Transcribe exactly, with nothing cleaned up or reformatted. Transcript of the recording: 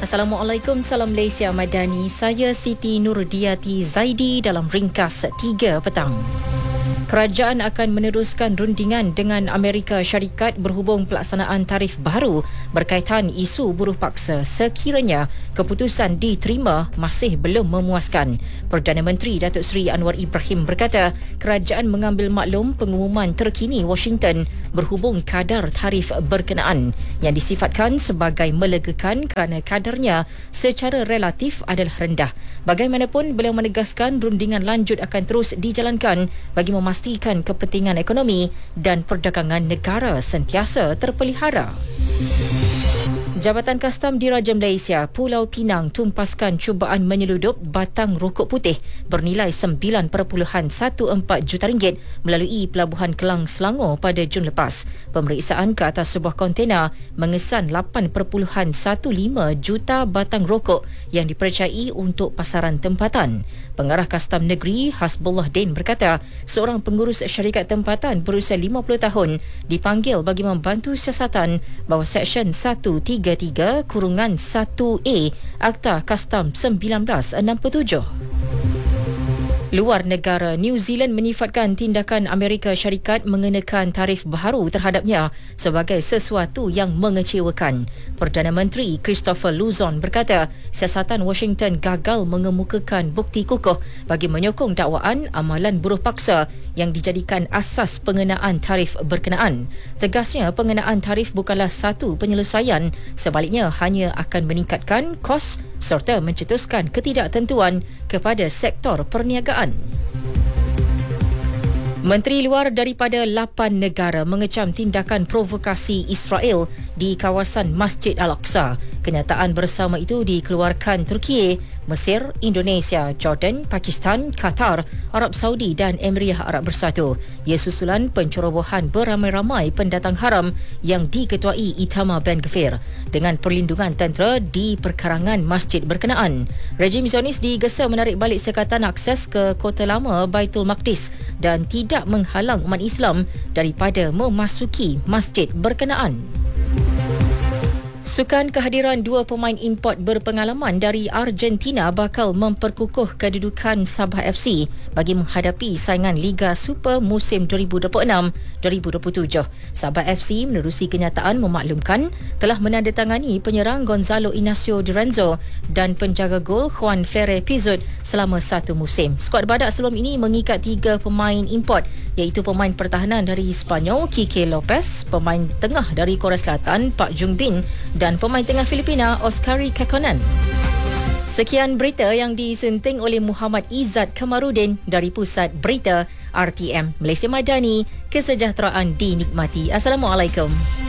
Assalamualaikum, salam Malaysia Madani. Saya Siti Nurdiati Zaidi dalam ringkas tiga petang. Kerajaan akan meneruskan rundingan dengan Amerika Syarikat berhubung pelaksanaan tarif baru berkaitan isu buruh paksa sekiranya keputusan diterima masih belum memuaskan. Perdana Menteri Datuk Seri Anwar Ibrahim berkata kerajaan mengambil maklum pengumuman terkini Washington berhubung kadar tarif berkenaan yang disifatkan sebagai melegakan kerana kadarnya secara relatif adalah rendah. Bagaimanapun, beliau menegaskan rundingan lanjut akan terus dijalankan bagi memastikan kepentingan ekonomi dan perdagangan negara sentiasa terpelihara. Jabatan Kastam Diraja Malaysia Pulau Pinang tumpaskan cubaan menyeludup batang rokok putih bernilai sembilan perpuluhan empat belas juta ringgit melalui Pelabuhan Kelang Selangor pada Jun lepas. Pemeriksaan ke atas sebuah kontena mengesan lapan perpuluhan lima belas juta batang rokok yang dipercayai untuk pasaran tempatan. Pengarah Kastam Negeri Hasbullah Din berkata seorang pengurus syarikat tempatan berusia lima puluh tahun dipanggil bagi membantu siasatan bawah Seksyen seratus tiga puluh tiga kurungan satu A Akta Kastam seribu sembilan ratus enam puluh tujuh. Luar negara, New Zealand menyifatkan tindakan Amerika Syarikat mengenakan tarif baharu terhadapnya sebagai sesuatu yang mengecewakan. Perdana Menteri Christopher Luzon berkata siasatan Washington gagal mengemukakan bukti kukuh bagi menyokong dakwaan amalan buruh paksa yang dijadikan asas pengenaan tarif berkenaan. Tegasnya, pengenaan tarif bukanlah satu penyelesaian, sebaliknya hanya akan meningkatkan kos serta mencetuskan ketidaktentuan kepada sektor perniagaan. Menteri Luar daripada lapan negara mengecam tindakan provokasi Israel di kawasan Masjid Al-Aqsa. Kenyataan bersama itu dikeluarkan Turki, Mesir, Indonesia, Jordan, Pakistan, Qatar, Arab Saudi dan Emiriah Arab Bersatu. Ia susulan pencerobohan beramai-ramai pendatang haram yang diketuai Itamar Ben Gvir dengan perlindungan tentera di perkarangan masjid berkenaan. Rejim Zionis digesa menarik balik sekatan akses ke kota lama Baitul Maqdis dan tidak menghalang umat Islam daripada memasuki masjid berkenaan. Sukan kehadiran dua pemain import berpengalaman dari Argentina bakal memperkukuh kedudukan Sabah F C bagi menghadapi saingan Liga Super musim dua ribu dua puluh enam dua ribu dua puluh tujuh. Sabah F C menerusi kenyataan memaklumkan telah menandatangani penyerang Gonzalo Inacio de Renzo dan penjaga gol Juan Ferre Pizut selama satu musim. Skuad badak sebelum ini mengikat tiga pemain import iaitu pemain pertahanan dari Sepanyol Kike Lopez, pemain tengah dari Korea Selatan Pak Jung Bin dan pemain tengah Filipina Oscari Kekkonen. Sekian berita yang disenting oleh Muhammad Izzat Kamarudin dari Pusat Berita R T M Malaysia Madani. Kesejahteraan dinikmati. Assalamualaikum.